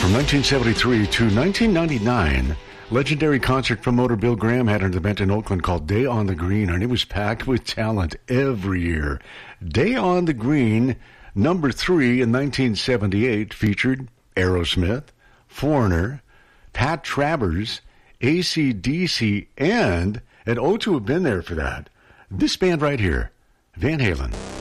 From 1973 to 1999, legendary concert promoter Bill Graham had an event in Oakland called Day on the Green, and it was packed with talent every year. Day on the Green, number 3 in 1978, featured Aerosmith, Foreigner, Pat Travers, AC/DC, and O2 have been there for that. This band right here, Van Halen.